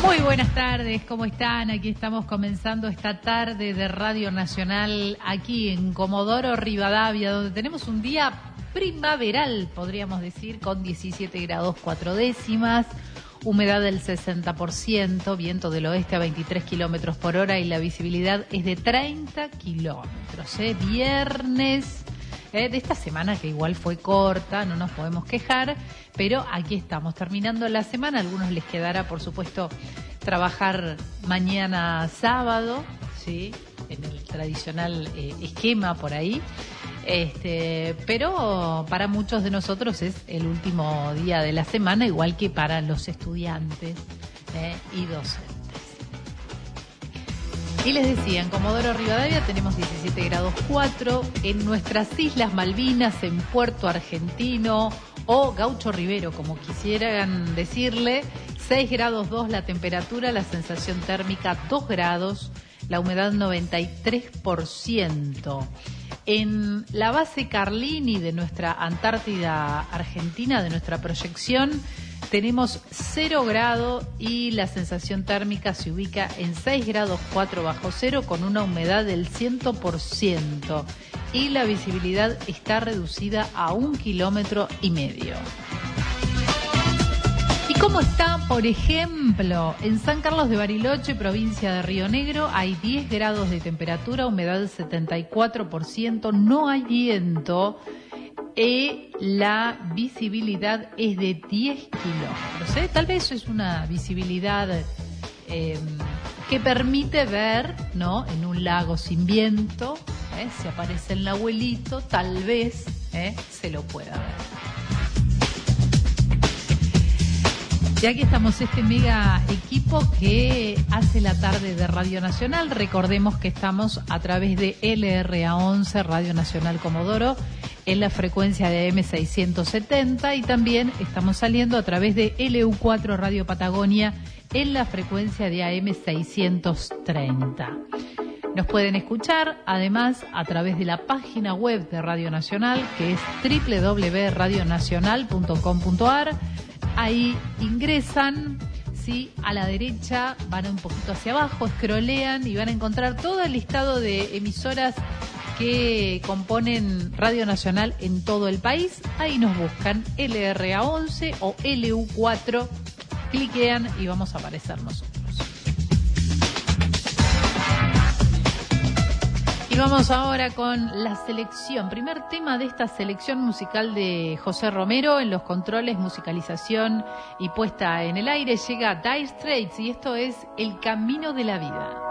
Muy buenas tardes, ¿cómo están? Aquí estamos comenzando esta tarde de Radio Nacional, aquí en Comodoro Rivadavia, donde tenemos un día primaveral, podríamos decir, con 17 grados 4 décimas, humedad del 60%, viento del oeste a 23 kilómetros por hora y la visibilidad es de 30 kilómetros. Viernes de esta semana, que igual fue corta, no nos podemos quejar, pero aquí estamos terminando la semana. A algunos les quedará, por supuesto, trabajar mañana sábado, ¿sí?, en el tradicional esquema por ahí, pero para muchos de nosotros es el último día de la semana, igual que para los estudiantes y docentes. Y les decía, en Comodoro Rivadavia tenemos 17 grados 4, en nuestras Islas Malvinas, en Puerto Argentino o Gaucho Rivero, como quisieran decirle, 6 grados 2 la temperatura, la sensación térmica 2 grados, la humedad 93%. En la base Carlini de nuestra Antártida Argentina, de nuestra proyección, tenemos 0 grados y la sensación térmica se ubica en 6 grados 4 bajo cero con una humedad del 100% y la visibilidad está reducida a 1,5 kilómetros. ¿Y cómo está, por ejemplo, en San Carlos de Bariloche, provincia de Río Negro? Hay 10 grados de temperatura, humedad del 74%, no hay viento. La visibilidad es de 10 kilómetros. Tal vez eso es una visibilidad que permite ver, ¿no?, en un lago sin viento. Si aparece el abuelito, tal vez se lo pueda ver. Y aquí estamos, este mega equipo que hace la tarde de Radio Nacional. Recordemos que estamos a través de LRA11, Radio Nacional Comodoro, en la frecuencia de AM670, y también estamos saliendo a través de LU4 Radio Patagonia en la frecuencia de AM630. Nos pueden escuchar además a través de la página web de Radio Nacional, que es www.radionacional.com.ar. Ahí ingresan, ¿sí?, a la derecha, van un poquito hacia abajo, scrollean y van a encontrar todo el listado de emisoras que componen Radio Nacional en todo el país. Ahí nos buscan LRA11 o LU4, cliquean y vamos a aparecer nosotros. Y vamos ahora con la selección, primer tema de esta selección musical de José Romero. En los controles, musicalización y puesta en el aire llega Dire Straits y esto es El Camino de la Vida.